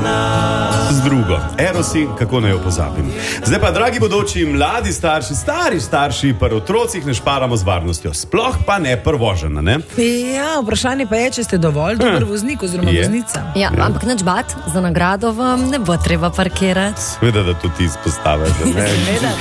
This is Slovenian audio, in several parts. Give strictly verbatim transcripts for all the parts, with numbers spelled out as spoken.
z drugo. Erosi, kako naj jo pozabim. Zdaj pa, dragi bodoči mladi starši, stari starši, pri otrocih ne šparamo z varnostjo. Sploh pa ne prvožena, ne? Ja, vprašanje pa je, če ste dovolj dober voznik oziroma Je. voznica. Ja, ampak nič bat, za nagrado vam ne bo treba parkirati. Sveda, da to ti izpostaviš, ne? Seveda,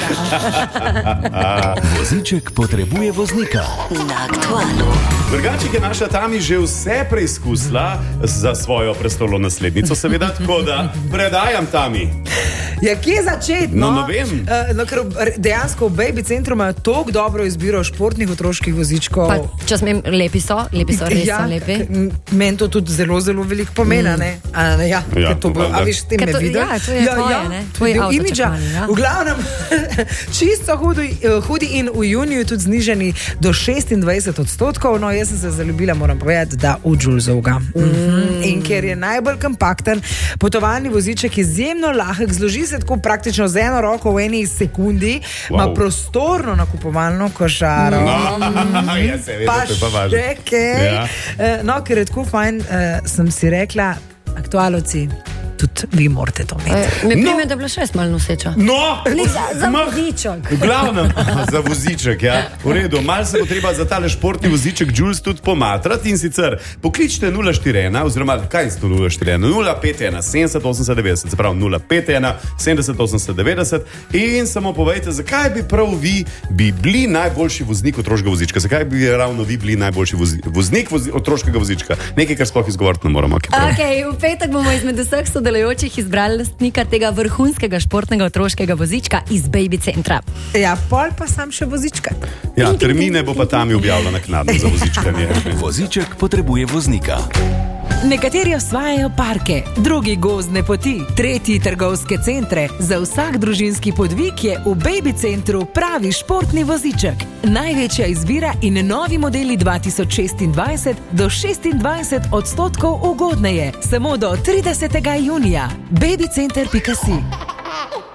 da. Voziček potrebuje voznika. Na Aktualu. Drugače je naša Tami že vse preizkusila za svojo prestolonaslednico, seveda, tako da predajam Tami. Ja, kje začeti? No, ne vem. Uh, no, ker dejansko v Baby centru imajo toliko dobro izbiro športnih otroških vozičkov. Pa, če smem, lepi so, lepi so, res ja, so lepi. k- Meni to tudi zelo, zelo veliko pomena, ne? A, ne, ja, Ja, ker to bo, valjda. a veš, s tem Ker me to- videl. ja, to je tvoje, ne? Tvoj del avto imidža. čakali, ja. V glavnem, čisto hudi, hudi in v juniju tudi zniženi do šestindvajset odstotkov. No, jaz sem se zaljubila, moram povedati, da v Julesovga. Mm. In ker je najbolj kompakten, potovalni voziček izjemno lahek, zloži se tako praktično z eno roko v eni sekundi, ima Wow. prostorno nakupovalno košaro. No, ja, seveda, Pa to je pa važno. še kaj. Ja. Eh, No, ker je tako fajn, eh, sem si rekla, aktualovci, tudi vi morate to imeti. E, mi prime, da je bila šest malo noseča. No! Glej, za- za Mah. voziček. V glavnem, za voziček, ja. V redu, malo se bo treba za tale športni voziček Jules tudi pomatrati in sicer pokličite nula štiri ena, oziroma kaj je to nula štiri ena, nula pet ena, sedemdeset osemdeset devetdeset, se pravi nula pet ena, sedemdeset osemdeset devetdeset in samo povejte, zakaj bi prav vi bi bili najboljši voznik otroškega vozička, zakaj bi ravno vi bili najboljši vozi, voznik vozi, otroškega vozička. Nekaj, kar sploh izgovoriti ne moramo. kaj prav. Okay, v petek bomo izmed vseh sodelujočih izbrali lastnika tega vrhunskega športnega otroškega vozička iz Baby centra. Ja, pol pa sam še vozička. Ja, termine bo pa tam objavljena naknadno za vozičkanje. Voziček potrebuje voznika. Nekateri osvajajo parke, drugi gozdne poti, tretji trgovske centre. Za vsak družinski podvig je v Baby centru pravi športni voziček. Največja izbira in novi modeli dva tisoč šestindvajset do šestindvajset odstotkov ugodneje. Samo do tridesetega junija. babycenter pika si.